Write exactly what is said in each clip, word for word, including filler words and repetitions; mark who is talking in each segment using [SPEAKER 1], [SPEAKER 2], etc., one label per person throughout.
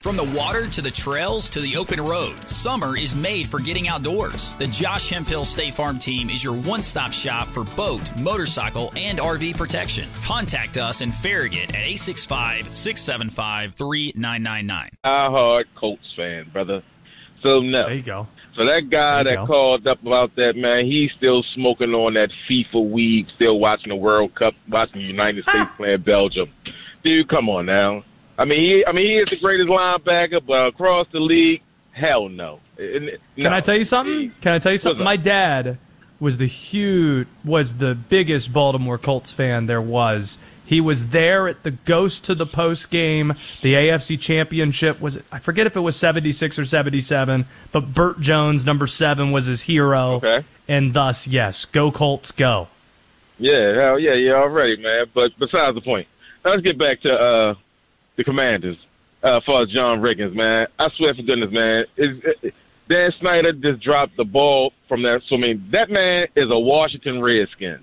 [SPEAKER 1] From the water to the trails to the open road, summer is made for getting outdoors. The Josh Hemphill State Farm team is your one-stop shop for boat, motorcycle, and R V protection. Contact us in Farragut at eight six five, six seven five, three nine nine nine.
[SPEAKER 2] I hard Colts fan, brother. So, no.
[SPEAKER 3] There you go.
[SPEAKER 2] So that guy that
[SPEAKER 3] go.
[SPEAKER 2] called up about that, man, he's still smoking on that FIFA weed, still watching the World Cup, watching the United States playing Belgium. Dude, come on now. I mean, he, I mean, he is the greatest linebacker, but across the league, hell no. no.
[SPEAKER 3] Can I tell you something? Can I tell you something? My dad was the huge, was the biggest Baltimore Colts fan there was. He was there at the Ghost to the Post game. The A F C Championship was, I forget if it was seventy-six or seventy-seven, but Burt Jones, number seven, was his hero.
[SPEAKER 2] Okay.
[SPEAKER 3] And thus, yes, go Colts, go.
[SPEAKER 2] Yeah, hell yeah, yeah, already, man. But besides the point, let's get back to uh, the Commanders, uh, as far as John Riggins, man. I swear for goodness, man, it, it, Dan Snyder just dropped the ball from that. So, I mean, that man is a Washington Redskin.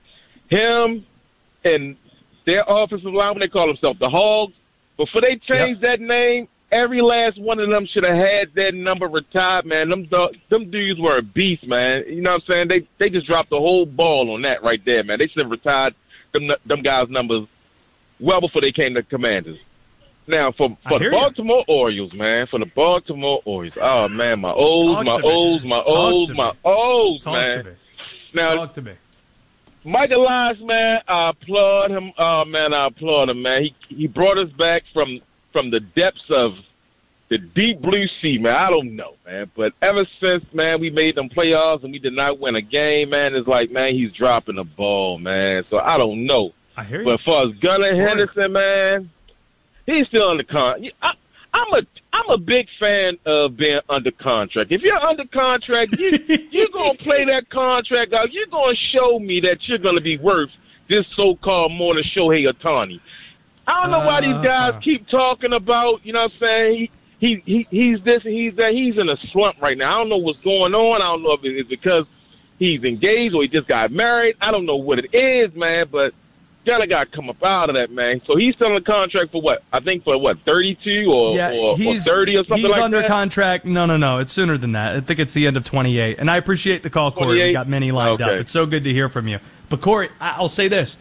[SPEAKER 2] Him and their offensive line, when they call themselves the Hogs, before they changed yep. that name, every last one of them should have had that number retired, man. Them them dudes were a beast, man. You know what I'm saying? They they just dropped the whole ball on that right there, man. They should have retired them them guys' numbers well before they came to Commanders. Now, for, for the Baltimore you. Orioles, man, for the Baltimore Orioles, oh, man, my O's, my O's, my O's, my O's, man.
[SPEAKER 3] To me.
[SPEAKER 2] Now,
[SPEAKER 3] Talk to me.
[SPEAKER 2] Michael Elias, man, I applaud him. Oh, man, I applaud him, man. He he brought us back from from the depths of the deep blue sea, man. I don't know, man. But ever since, man, we made them playoffs and we did not win a game, man, it's like, man, he's dropping the ball, man. So I don't know.
[SPEAKER 3] I hear you.
[SPEAKER 2] But as far as Gunnar Henderson, man, he's still under contract. I'm a I'm a big fan of being under contract. If you're under contract, you you're gonna play that contract out. You're gonna show me that you're gonna be worth this so-called more than Shohei Ohtani. I don't know why these guys keep talking about. You know what I'm saying? He he, he he's this and he's that. He's in a slump right now. I don't know what's going on. I don't know if it's because he's engaged or he just got married. I don't know what it is, man. But Gunnar got to come up out of that, man. So he's still on a contract for what? I think for what, thirty-two or,
[SPEAKER 3] yeah,
[SPEAKER 2] or, or thirty or something like that?
[SPEAKER 3] He's under contract. No, no, no. It's sooner than that. I think it's the end of twenty-eight. And I appreciate the call, Corey. We got many lined
[SPEAKER 2] okay.
[SPEAKER 3] up. It's so good to hear from you. But, Corey, I'll say this.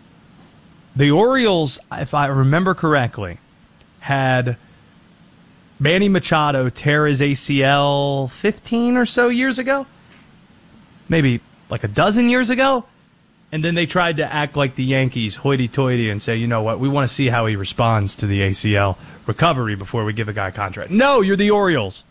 [SPEAKER 3] The Orioles, if I remember correctly, had Manny Machado tear his A C L fifteen or so years ago. Maybe like a dozen years ago. And then they tried to act like the Yankees, hoity-toity, and say, you know what, we want to see how he responds to the A C L recovery before we give a guy a contract. No, you're the Orioles.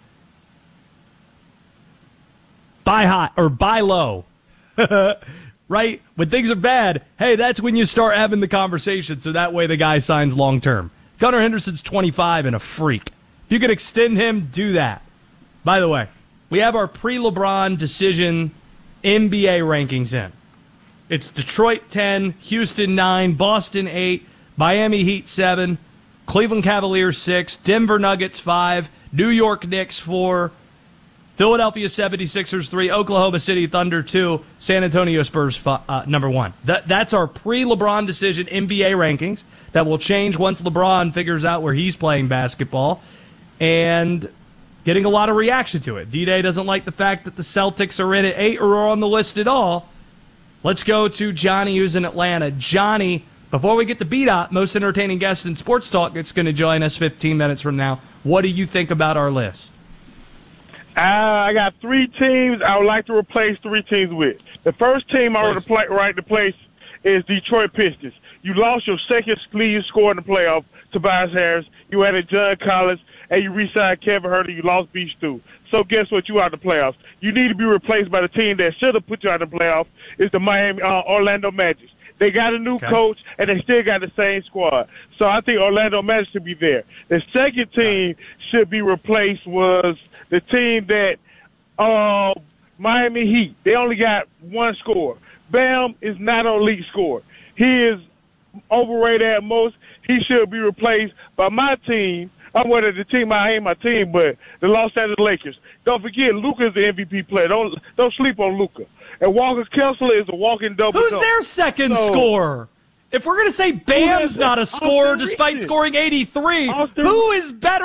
[SPEAKER 3] Buy high, or buy low. Right? When things are bad, hey, that's when you start having the conversation, so that way the guy signs long-term. Gunnar Henderson's twenty-five and a freak. If you could extend him, do that. By the way, we have our pre-LeBron decision N B A rankings in. It's Detroit ten, Houston nine, Boston eight, Miami Heat seven, Cleveland Cavaliers six, Denver Nuggets five, New York Knicks four, Philadelphia seventy-sixers three, Oklahoma City Thunder two, San Antonio Spurs five, uh, number one. That, that's our pre-LeBron decision N B A rankings that will change once LeBron figures out where he's playing basketball. And getting a lot of reaction to it. D-Day doesn't like the fact that the Celtics are in at eight or are on the list at all. Let's go to Johnny, who's in Atlanta. Johnny, before we get to B-Dot, most entertaining guest in sports talk, that's going to join us fifteen minutes from now. What do you think about our list?
[SPEAKER 4] Uh, I got three teams I would like to replace three teams with. The first team I would play, right to place is Detroit Pistons. You lost your second leading scorer in the playoff, Tobias Harris. You added John Collins, and you re-signed Kevin Huerter. You lost B. Stu. So guess what? You out of the playoffs. You need to be replaced by the team that should have put you out of the playoffs. Is the Miami uh, Orlando Magic. They got a new okay. coach, and they still got the same squad. So I think Orlando Magic should be there. The second team should be replaced was the team that uh, Miami Heat. They only got one scorer. Bam is not an elite scorer. He is overrated at most. He should be replaced by my team. I'm with the team. I ain't my team, but the Los Angeles Lakers. Don't forget, Luka is the M V P player. Don't don't sleep on Luka. And Walker Kessler is a walking double.
[SPEAKER 3] Who's their second so, scorer? If we're going to say Bam's not a scorer despite scoring eighty-three, who is better